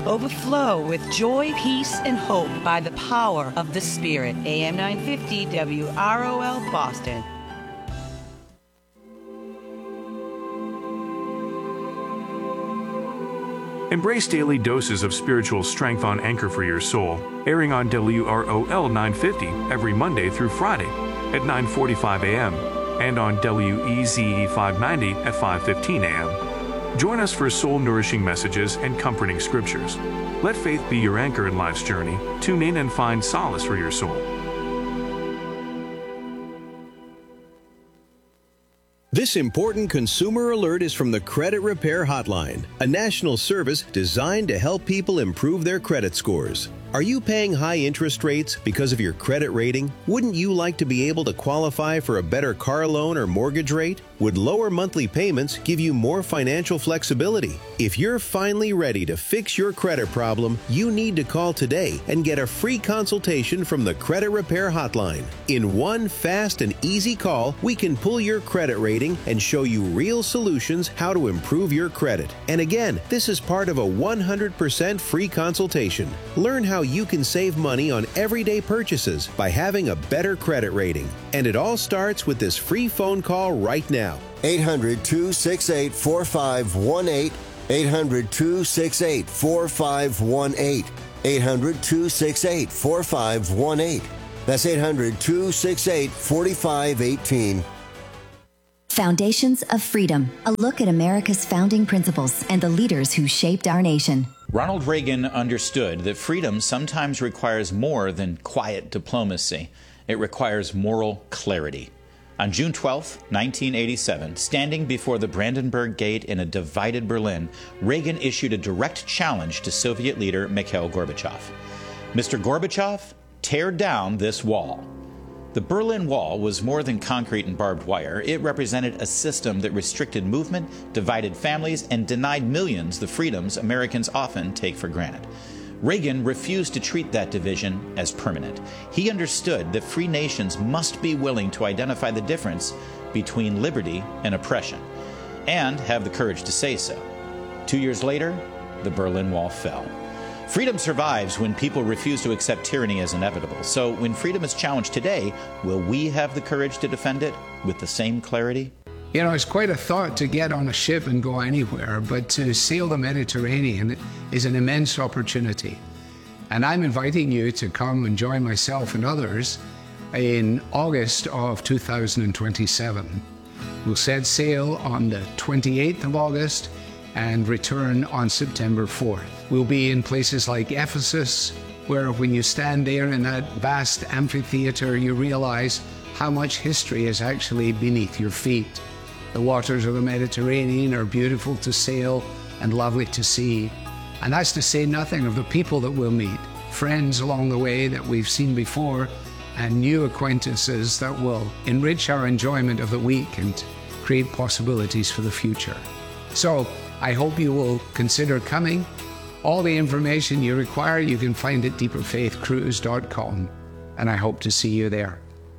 Overflow with joy, peace, and hope by the power of the Spirit. AM 950 WROL Boston. Embrace daily doses of spiritual strength on Anchor for Your Soul, airing on WROL 950 every Monday through Friday at 9:45 a.m. and on WEZE 590 at 5:15 a.m. Join us for soul-nourishing messages and comforting scriptures. Let faith be your anchor in life's journey. Tune in and find solace for your soul. This important consumer alert is from the Credit Repair Hotline, a national service designed to help people improve their credit scores. Are you paying high interest rates because of your credit rating? Wouldn't you like to be able to qualify for a better car loan or mortgage rate? Would lower monthly payments give you more financial flexibility? If you're finally ready to fix your credit problem, you need to call today and get a free consultation from the Credit Repair Hotline. In one fast and easy call, we can pull your credit rating and show you real solutions how to improve your credit. And again, this is part of a 100% free consultation. Learn how you can save money on everyday purchases by having a better credit rating. And it all starts with this free phone call right now. 800-268-4518. 800-268-4518. 800-268-4518. That's 800-268-4518. Foundations of Freedom, a look at America's founding principles and the leaders who shaped our nation. Ronald Reagan understood that freedom sometimes requires more than quiet diplomacy. It requires moral clarity. On June 12, 1987, standing before the Brandenburg Gate in a divided Berlin, Reagan issued a direct challenge to Soviet leader Mikhail Gorbachev. Mr. Gorbachev, tear down this wall. The Berlin Wall was more than concrete and barbed wire. It represented a system that restricted movement, divided families, and denied millions the freedoms Americans often take for granted. Reagan refused to treat that division as permanent. He understood that free nations must be willing to identify the difference between liberty and oppression, and have the courage to say so. 2 years later, the Berlin Wall fell. Freedom survives when people refuse to accept tyranny as inevitable. So when freedom is challenged today, will we have the courage to defend it with the same clarity? You know, it's quite a thought to get on a ship and go anywhere, but to sail the Mediterranean is an immense opportunity. And I'm inviting you to come and join myself and others in August of 2027. We'll set sail on the 28th of August and return on September 4th. We'll be in places like Ephesus, where when you stand there in that vast amphitheater, you realize how much history is actually beneath your feet. The waters of the Mediterranean are beautiful to sail and lovely to see. And that's to say nothing of the people that we'll meet, friends along the way that we've seen before, and new acquaintances that will enrich our enjoyment of the week and create possibilities for the future. So I hope you will consider coming. All the information you require you can find at deeperfaithcruise.com, and I hope to see you there.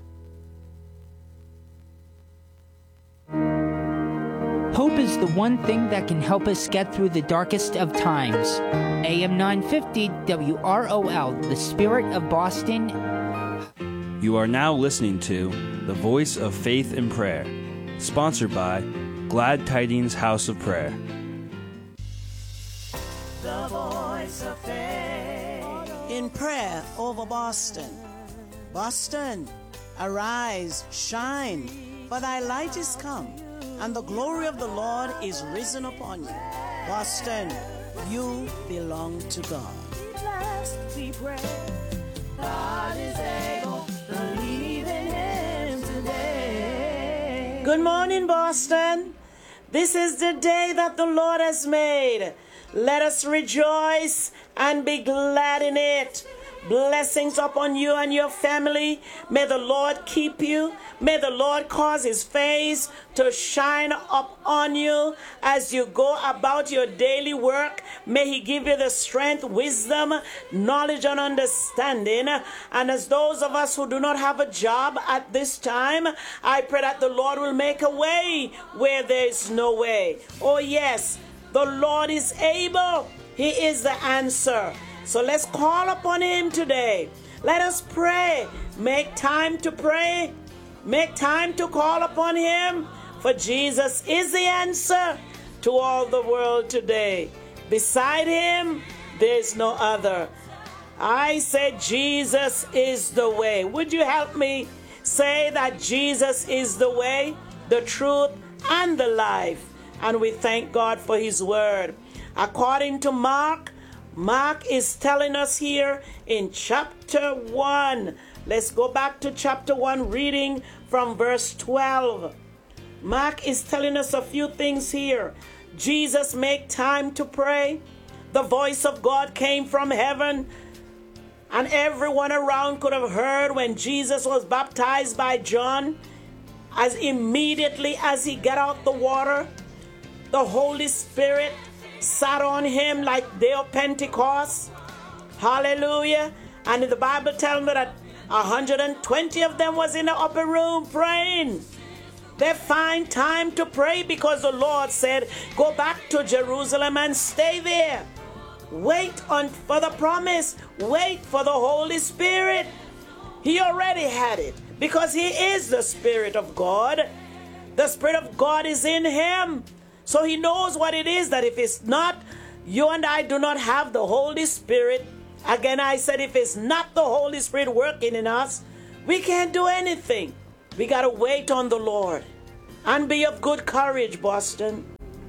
Hope is the one thing that can help us get through the darkest of times. AM 950 WROL, the Spirit of Boston. You are now listening to The Voice of Faith and Prayer, sponsored by Glad Tidings House of Prayer. The voice of faith in prayer over Boston. Boston, arise, shine, for thy light is come, and the glory of the Lord is risen upon you. Boston, you belong to God. We pray. God is able, believe in him today. Good morning, Boston. This is the day that the Lord has made. Let us rejoice and be glad in it. Blessings upon you and your family. May the Lord keep you. May the Lord cause his face to shine up on you as you go about your daily work. May he give you the strength, wisdom, knowledge, and understanding. And as those of us who do not have a job at this time, I pray that the Lord will make a way where there is no way. Oh yes, the Lord is able He is the answer. So let's call upon him today. Let us pray. Make time to pray. Make time to call upon him. For Jesus is the answer to all the world today. Beside him, there is no other. I said Jesus is the way. Would you help me say that Jesus is the way, the truth, and the life? And we thank God for his word. According to Mark is telling us here in chapter 1. Let's go back to chapter 1, reading from verse 12. Mark is telling us a few things here. Jesus made time to pray. The voice of God came from heaven, and everyone around could have heard when Jesus was baptized by John. As immediately as he got out the water, the Holy Spirit sat on him like day of Pentecost. Hallelujah. And the Bible tells me that 120 of them was in the upper room praying. They find time to pray because the Lord said, go back to Jerusalem and stay there. Wait for the promise. Wait for the Holy Spirit. He already had it because he is the Spirit of God. The Spirit of God is in him. So he knows what it is that if it's not, you and I do not have the Holy Spirit. Again, I said if it's not the Holy Spirit working in us, we can't do anything. We got to wait on the Lord and be of good courage, Boston.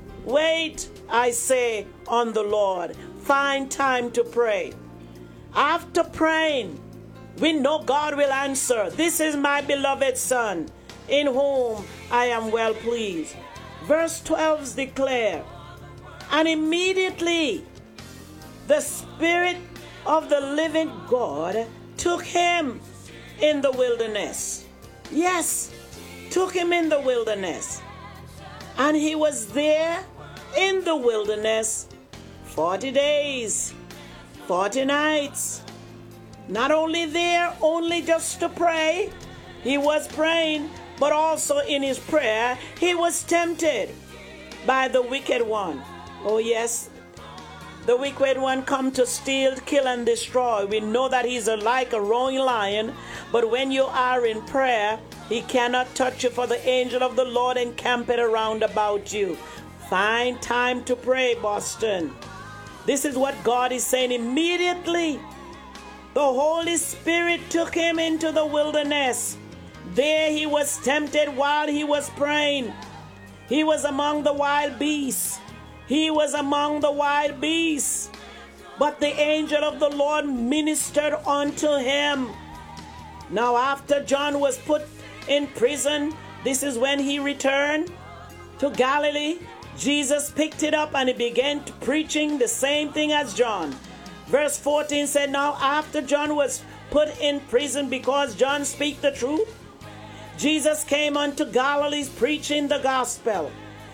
Wait, I say, on the Lord. Find time to pray. After praying, we know God will answer. This is my beloved Son, in whom I am well pleased. Verse 12 declares, and immediately the Spirit of the living God took him in the wilderness. Yes, took him in the wilderness. And he was there in the wilderness 40 days, 40 nights. Not only there, only just to pray. He was praying, but also in his prayer, he was tempted by the wicked one. Oh yes, the wicked one come to steal, kill, and destroy. We know that he's like a roaring lion, but when you are in prayer, he cannot touch you, for the angel of the Lord encampeth around about you. Find time to pray, Boston. This is what God is saying. Immediately, the Holy Spirit took him into the wilderness. There he was tempted while he was praying. He was among the wild beasts. He was among the wild beasts. But the angel of the Lord ministered unto him. Now after John was put in prison, this is when he returned to Galilee. Jesus picked it up and he began preaching the same thing as John. Verse 14 said, now after John was put in prison because John speak the truth, Jesus came unto Galilee preaching the gospel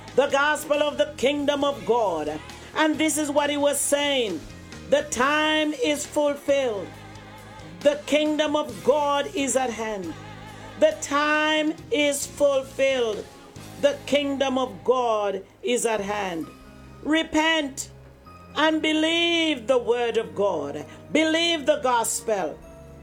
of the kingdom of God. And this is what he was saying. The time is fulfilled. The kingdom of God is at hand. The time is fulfilled. The kingdom of God is at hand. Repent and believe the word of God. Believe the gospel.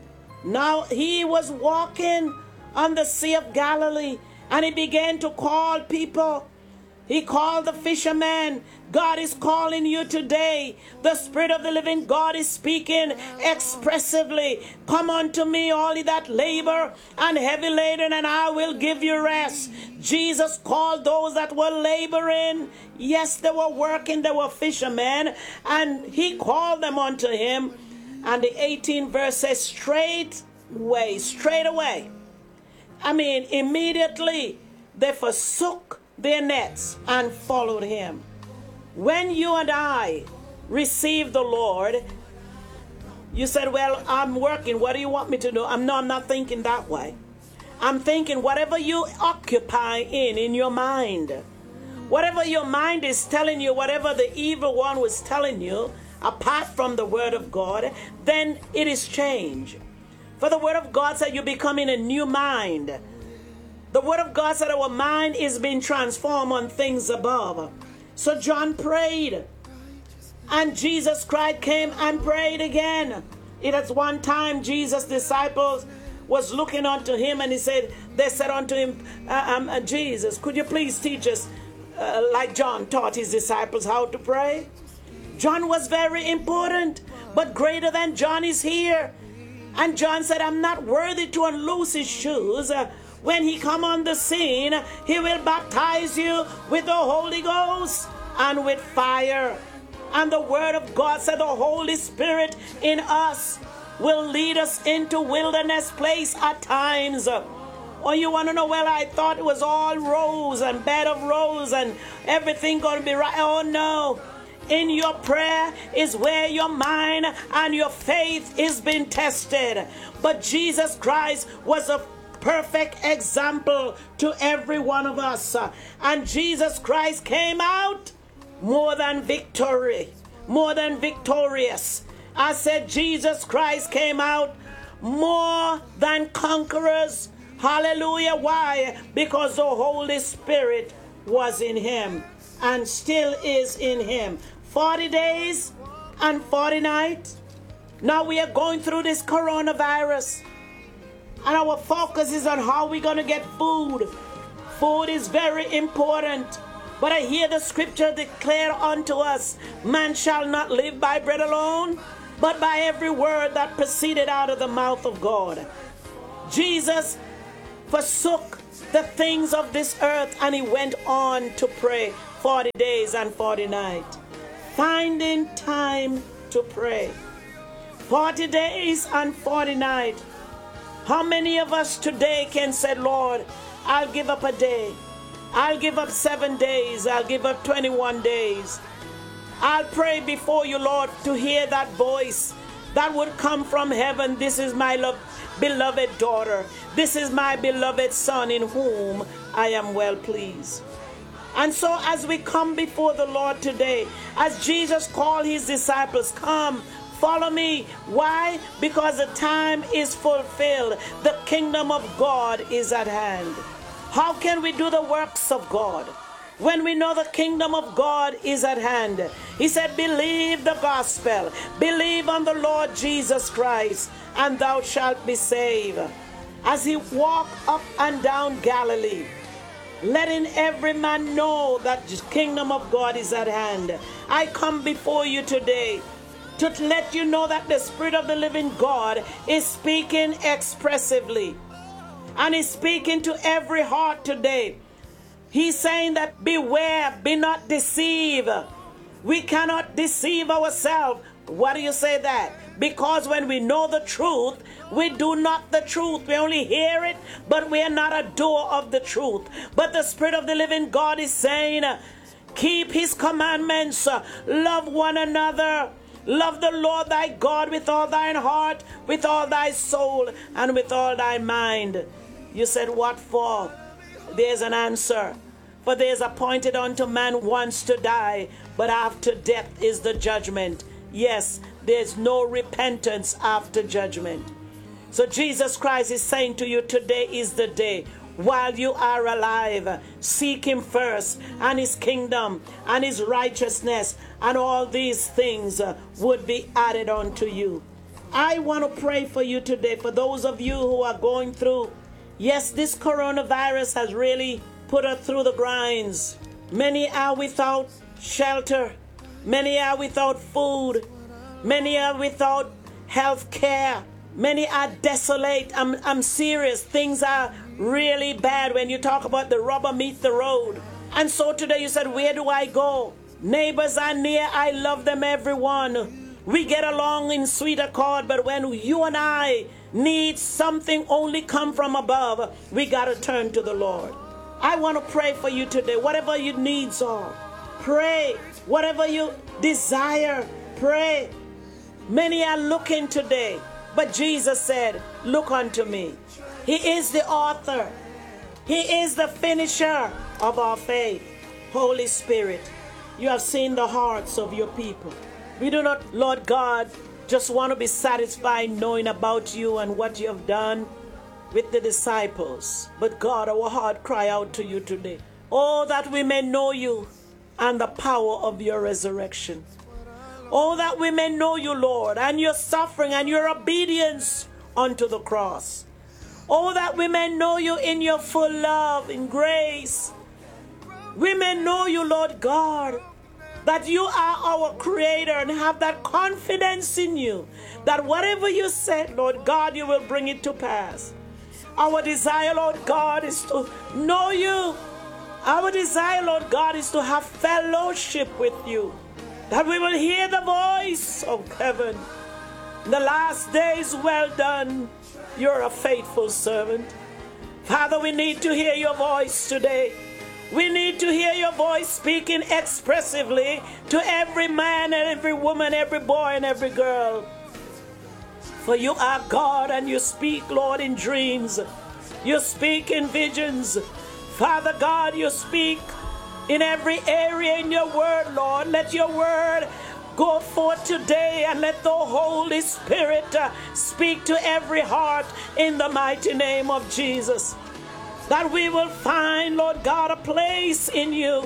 Now he was walking on the Sea of Galilee, and he began to call people. He called the fishermen. God is calling you today. The Spirit of the living God is speaking expressively. Come unto me, all ye that labor and heavy laden, and I will give you rest. Jesus called those that were laboring. Yes, they were working, they were fishermen, and he called them unto him. And the 18th verse says, straight away. Immediately they forsook their nets and followed him. When you and I receive the Lord, you said, well, I'm working. What do you want me to do? I'm not thinking that way. I'm thinking whatever you occupy in your mind, whatever your mind is telling you, whatever the evil one was telling you, apart from the word of God, then it is change. For the word of God said you're becoming a new mind. The word of God said our mind is being transformed on things above. So John prayed, And Jesus Christ came and prayed again. It was one time Jesus' disciples was looking unto him, and they said unto him, Jesus, could you please teach us, like John taught his disciples how to pray? John was very important, but greater than John is here. And John said, I'm not worthy to unloose his shoes. When he come on the scene, he will baptize you with the Holy Ghost and with fire. And the word of God said the Holy Spirit in us will lead us into wilderness place at times. Oh, you want to know, well, I thought it was all rose and bed of rose and everything going to be right. Oh, no. In your prayer is where your mind and your faith is being tested. But Jesus Christ was a perfect example to every one of us. And Jesus Christ came out more than victorious. I said Jesus Christ came out more than conquerors. Hallelujah. Why? Because the Holy Spirit was in him and still is in him. 40 days and 40 nights. Now we are going through this coronavirus. And our focus is on how we're going to get food. Food is very important. But I hear the scripture declare unto us, man shall not live by bread alone, but by every word that proceeded out of the mouth of God. Jesus forsook the things of this earth and he went on to pray 40 days and 40 nights. Finding time to pray. 40 days and 40 nights. How many of us today can say, Lord, I'll give up a day. I'll give up 7 days. I'll give up 21 days. I'll pray before you, Lord, to hear that voice that would come from heaven. This is my beloved daughter. This is my beloved son in whom I am well pleased. And so as we come before the Lord today, as Jesus called his disciples, come, follow me. Why? Because the time is fulfilled. The kingdom of God is at hand. How can we do the works of God when we know the kingdom of God is at hand? He said, believe the gospel. Believe on the Lord Jesus Christ, and thou shalt be saved. As he walked up and down Galilee, letting every man know that the kingdom of God is at hand. I come before you today to let you know that the Spirit of the living God is speaking expressively. And he's speaking to every heart today. He's saying that beware, be not deceived. We cannot deceive ourselves. Why do you say that? Because when we know the truth, we do not the truth. We only hear it, but we are not a doer of the truth. But the Spirit of the living God is saying, keep his commandments, love one another, love the Lord thy God with all thine heart, with all thy soul, and with all thy mind. You said, what for? There's an answer. For there is appointed unto man once to die, but after death is the judgment. Yes, there's no repentance after judgment. So Jesus Christ is saying to you, today is the day. While you are alive, seek him first, and his kingdom, and his righteousness, and all these things would be added unto you. I want to pray for you today, for those of you who are going through. Yes, this coronavirus has really put us through the grinds. Many are without shelter. Many are without food. Many are without health care. Many are desolate. I'm serious. Things are really bad when you talk about the rubber meet the road. And so today you said, where do I go? Neighbors are near. I love them, everyone. We get along in sweet accord, but when you and I need something only come from above, we got to turn to the Lord. I want to pray for you today. Whatever your needs are, pray. Whatever you desire, pray. Many are looking today, but Jesus said, look unto me. He is the author. He is the finisher of our faith. Holy Spirit, you have seen the hearts of your people. We do not, Lord God, just want to be satisfied knowing about you and what you have done with the disciples. But God, our heart cry out to you today. Oh, that we may know you and the power of your resurrection. Oh, that we may know you, Lord, and your suffering and your obedience unto the cross. Oh, that we may know you in your full love, in grace. We may know you, Lord God, that you are our creator, and have that confidence in you, that whatever you said, Lord God, you will bring it to pass. Our desire, Lord God, is to know you. Our desire, Lord God, is to have fellowship with you, that we will hear the voice of heaven. In the last days, well done, you're a faithful servant. Father, we need to hear your voice today. We need to hear your voice speaking expressively to every man and every woman, every boy and every girl. For you are God, and you speak, Lord, in dreams. You speak in visions. Father God, you speak in every area in your word, Lord. Let your word go forth today, and let the Holy Spirit speak to every heart in the mighty name of Jesus. That we will find, Lord God, a place in you.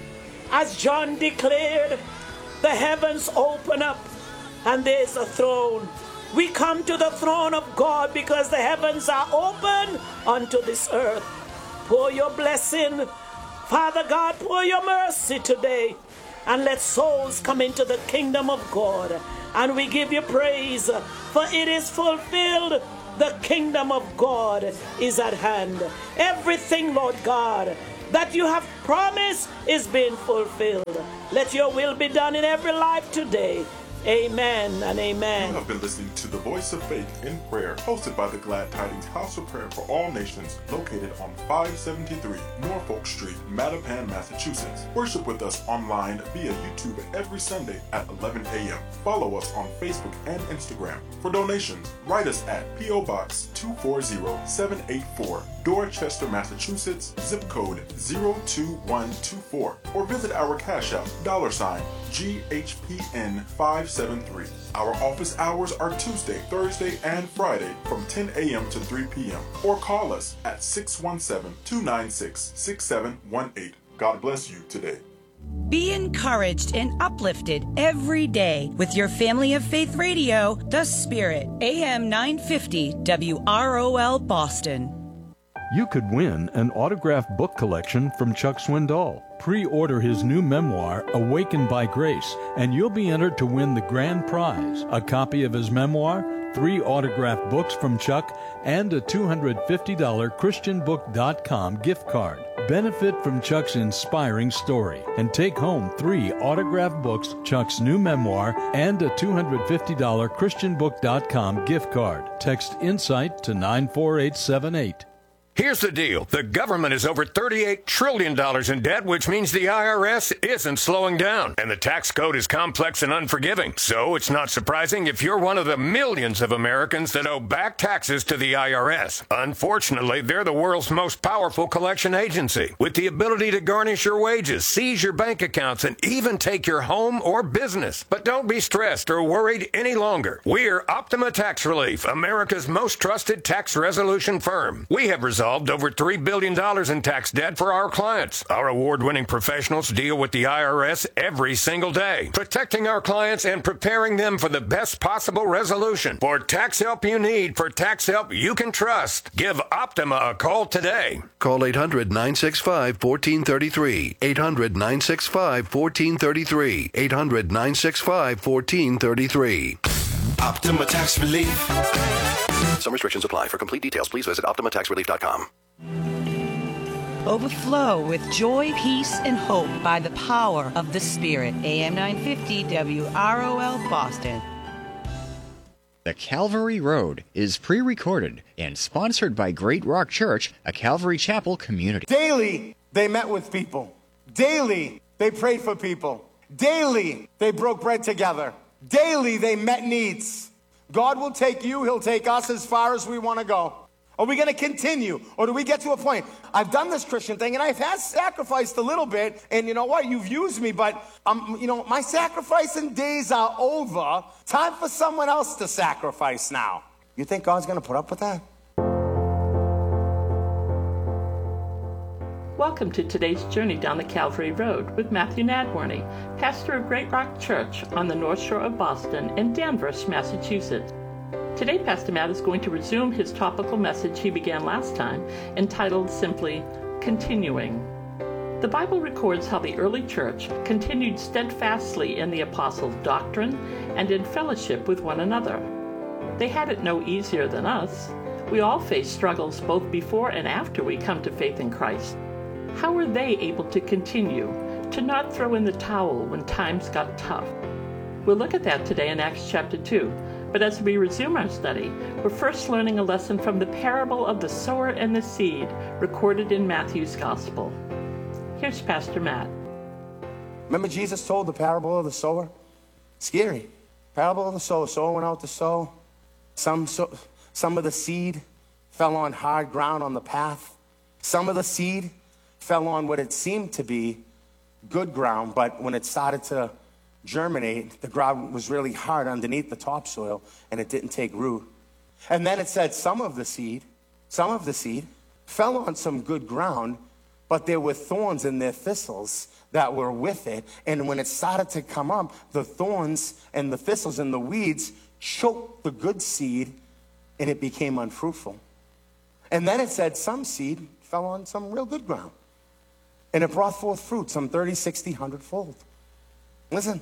As John declared, the heavens open up and there's a throne. We come to the throne of God because the heavens are open unto this earth. Pour your blessing, Father God, pour your mercy today, and let souls come into the kingdom of God. And we give you praise, for it is fulfilled. The kingdom of God is at hand. Everything, Lord God, that you have promised is being fulfilled. Let your will be done in every life today. Amen and amen. You have been listening to The Voice of Faith in Prayer, hosted by the Glad Tidings House of Prayer for All Nations, located on 573 Norfolk Street, Mattapan, Massachusetts. Worship with us online via YouTube every Sunday at 11 a.m. Follow us on Facebook and Instagram. For donations, write us at P.O. Box 240784, Dorchester, Massachusetts, zip code 02124, or visit our Cash App, $GHPN 573. Our office hours are Tuesday, Thursday, and Friday from 10 a.m. to 3 p.m. or call us at 617-296-6718. God bless you today. Be encouraged and uplifted every day with your Family of Faith Radio, The Spirit, AM 950 WROL Boston. You could win an autographed book collection from Chuck Swindoll. Pre-order his new memoir, Awakened by Grace, and you'll be entered to win the grand prize, a copy of his memoir, 3 autographed books from Chuck, and a $250 ChristianBook.com gift card. Benefit from Chuck's inspiring story and take home 3 autographed books, Chuck's new memoir, and a $250 ChristianBook.com gift card. Text INSIGHT to 94878. Here's the deal. The government is over $38 trillion in debt, which means the IRS isn't slowing down. And the tax code is complex and unforgiving. So it's not surprising if you're one of the millions of Americans that owe back taxes to the IRS. Unfortunately, they're the world's most powerful collection agency, with the ability to garnish your wages, seize your bank accounts, and even take your home or business. But don't be stressed or worried any longer. We're Optima Tax Relief, America's most trusted tax resolution firm. We have resolved over $3 billion in tax debt for our clients. Our award-winning professionals deal with the IRS every single day, protecting our clients and preparing them for the best possible resolution. For tax help you need, for tax help you can trust, give Optima a call today. Call 800-965-1433. 800-965-1433. 800-965-1433. Optima Tax Relief. Some restrictions apply. For complete details, please visit OptimaTaxRelief.com. Overflow with joy, peace, and hope by the power of the Spirit. AM 950 WROL Boston. The Calvary Road is pre-recorded and sponsored by Great Rock Church, a Calvary Chapel community. Daily, they met with people. Daily, they prayed for people. Daily, they broke bread together. Daily, they met needs. God will take you, He'll take us as far as we want to go. Are we going to continue? Or do we get to a point? I've done this Christian thing, and I've sacrificed a little bit, and you know what? You've used me, but my sacrificing days are over. Time for someone else to sacrifice now. You think God's going to put up with that? Welcome to today's journey down the Calvary Road with Matthew Nadworny, pastor of Great Rock Church on the North Shore of Boston in Danvers, Massachusetts. Today, Pastor Matt is going to resume his topical message he began last time, entitled simply, Continuing. The Bible records how the early church continued steadfastly in the apostles' doctrine and in fellowship with one another. They had it no easier than us. We all face struggles both before and after we come to faith in Christ. How were they able to continue, to not throw in the towel when times got tough? We'll look at that today in Acts chapter 2. But as we resume our study, we're first learning a lesson from the parable of the sower and the seed, recorded in Matthew's Gospel. Here's Pastor Matt. Remember Jesus told the parable of the sower? Scary. Parable of the sower. Sower went out to sow. Some of the seed fell on hard ground on the path. Some of the seed fell on what it seemed to be good ground, but when it started to germinate, the ground was really hard underneath the topsoil, and it didn't take root. And then it said some of the seed fell on some good ground, but there were thorns and their thistles that were with it. And when it started to come up, the thorns and the thistles and the weeds choked the good seed, and it became unfruitful. And then it said some seed fell on some real good ground, and it brought forth fruit, some 30, 60, 100-fold. Listen,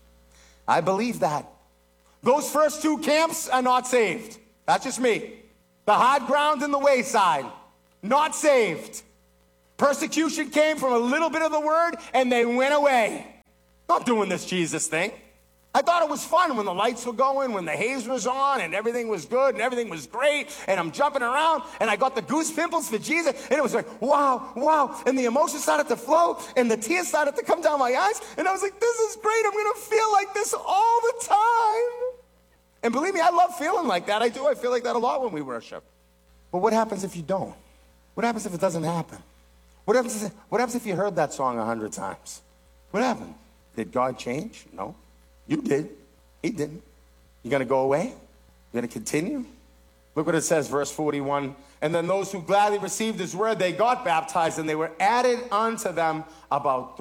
I believe that. Those first two camps are not saved. That's just me. The hard ground and the wayside, not saved. Persecution came from a little bit of the word, and they went away. Not doing this Jesus thing. I thought it was fun when the lights were going, when the haze was on, and everything was good, and everything was great, and I'm jumping around, and I got the goose pimples for Jesus, and it was like, wow, wow, and the emotions started to flow, and the tears started to come down my eyes, and I was like, this is great, I'm going to feel like this all the time. And believe me, I love feeling like that. I do. I feel like that a lot when we worship. But what happens if you don't? What happens if it doesn't happen? What happens if you heard that song 100 times? What happened? Did God change? No. You did. He didn't. You going to go away? You going to continue? Look what it says, verse 41. And then those who gladly received his word, they got baptized, and they were added unto them about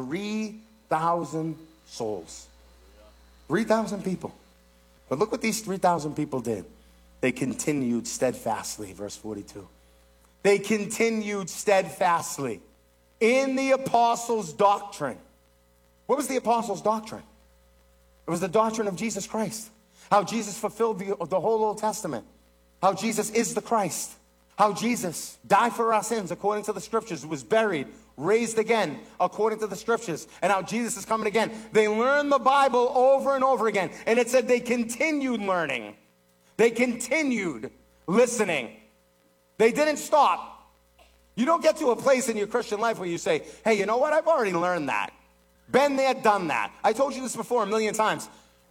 3,000 souls. 3,000 people. But look what these 3,000 people did. They continued steadfastly, verse 42. They continued steadfastly in the apostles' doctrine. What was the apostles' doctrine? It was the doctrine of Jesus Christ. How Jesus fulfilled the whole Old Testament. How Jesus is the Christ. How Jesus died for our sins according to the scriptures, was buried, raised again according to the scriptures, and how Jesus is coming again. They learned the Bible over and over again. And it said they continued learning. They continued listening. They didn't stop. You don't get to a place in your Christian life where you say, hey, you know what? I've already learned that. Been there, done that. I told you this before a million times.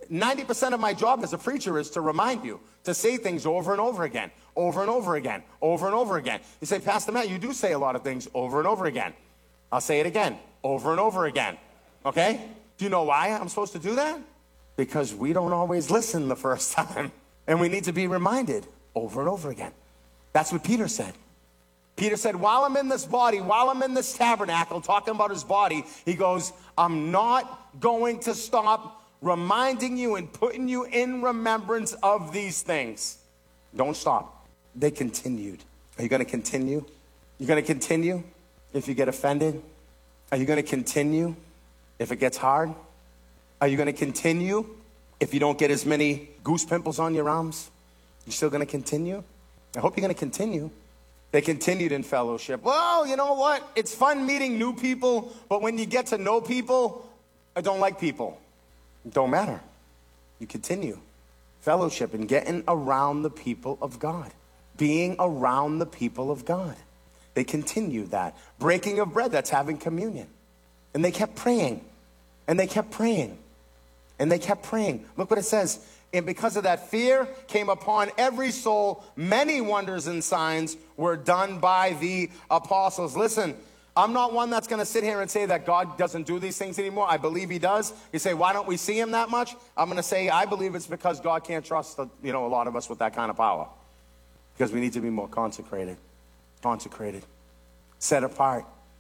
90% of my job as a preacher is to remind you, to say things over and over again, over and over again, over and over again. You say, Pastor Matt, you do say a lot of things over and over again. I'll say it again, over and over again. Okay? Do you know why I'm supposed to do that? Because we don't always listen the first time. And we need to be reminded over and over again. That's what Peter said. Peter said, while I'm in this body, while I'm in this tabernacle, talking about his body, he goes, I'm not going to stop reminding you and putting you in remembrance of these things. Don't stop. They continued. Are you going to continue? You're going to continue if you get offended? Are you going to continue if it gets hard? Are you going to continue if you don't get as many goose pimples on your arms? You still going to continue? I hope you're going to continue. They continued in fellowship. Well, you know what? It's fun meeting new people, but when you get to know people, I don't like people. It don't matter. You continue. Fellowship and getting around the people of God. Being around the people of God. They continued that. Breaking of bread, that's having communion. And they kept praying. And they kept praying. And they kept praying. Look what it says. And because of that, fear came upon every soul. Many wonders and signs were done by the apostles. Listen, I'm not one that's going to sit here and say that God doesn't do these things anymore. I believe he does. You say, why don't we see him that much? I'm going to say, I believe it's because God can't trust, a lot of us with that kind of power. Because we need to be more consecrated. Consecrated. Set apart.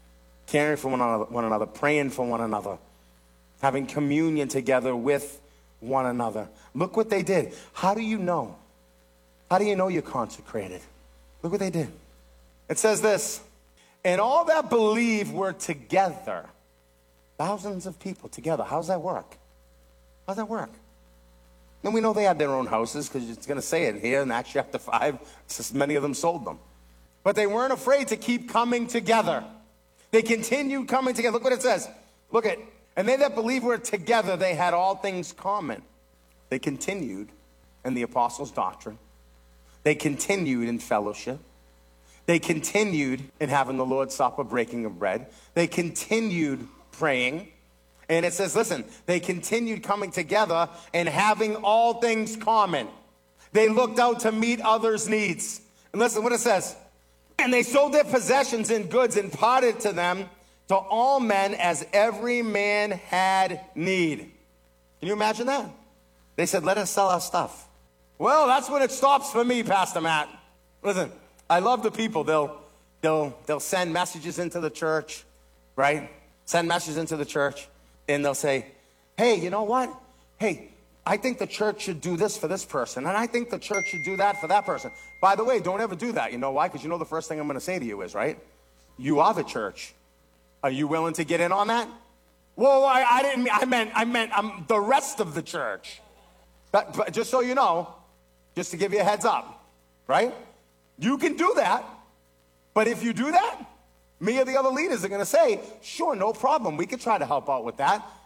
caring for one another, praying for one another, having communion together with one another. Look what they did. How do you know? How do you know you're consecrated? Look what they did. It says this, and all that believe were together. Thousands of people together. How's that work? How's that work? And we know they had their own houses, because it's going to say it here in Acts chapter 5. It says many of them sold them. But they weren't afraid to keep coming together. They continued coming together. Look what it says. Look at, and they that believe were together, they had all things common. They continued in the apostles' doctrine. They continued in fellowship. They continued in having the Lord's Supper, breaking of bread. They continued praying. And it says, listen, they continued coming together and having all things common. They looked out to meet others' needs. And listen what it says. And they sold their possessions and goods and parted to them, to all men, as every man had need. Can you imagine that? They said, let us sell our stuff. Well, that's when it stops for me, Pastor Matt. Listen, I love the people. They'll send messages into the church, right? Send messages into the church, and they'll say, hey, you know what? Hey, I think the church should do this for this person, and I think the church should do that for that person. By the way, don't ever do that. You know why? Because you know the first thing I'm going to say to you is, right? You are the church. Are you willing to get in on that? Well, I didn't mean, I meant the rest of the church. But just so you know, just to give you a heads up, right? You can do that, but if you do that, me or the other leaders are going to say, sure, no problem. We could try to help out with that.